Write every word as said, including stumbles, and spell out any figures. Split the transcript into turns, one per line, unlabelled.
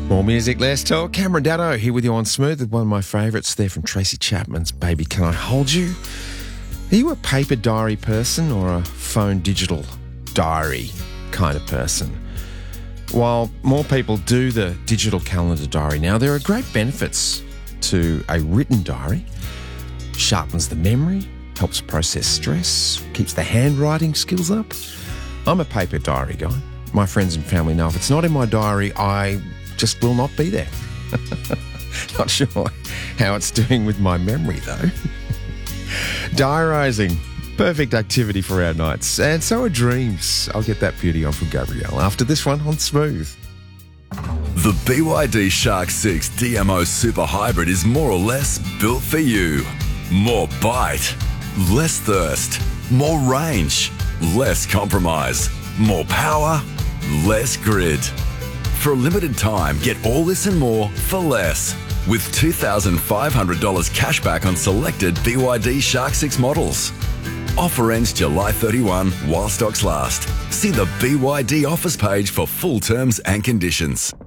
More music, less talk. Cameron Daddo here with you on Smooth with one of my favourites there from Tracy Chapman's Baby Can I Hold You? Are you a paper diary person or a phone digital diary kind of person? While more people do the digital calendar diary now, there are great benefits to a written diary. Sharpens the memory, helps process stress, keeps the handwriting skills up. I'm a paper diary guy. My friends and family know if it's not in my diary, I just will not be there. Not sure how it's doing with my memory though. Diarising, perfect activity for our nights. And so are dreams. I'll get that beauty on from Gabrielle after this one on Smooth.
The B Y D Shark six D M O Super Hybrid is more or less built for you. More bite, less thirst, more range, less compromise, more power, less grid. For a limited time, get all this and more for less. With two thousand five hundred dollars cash back on selected B Y D Shark six models. Offer ends July thirty-first while stocks last. See the B Y D offers page for full terms and conditions.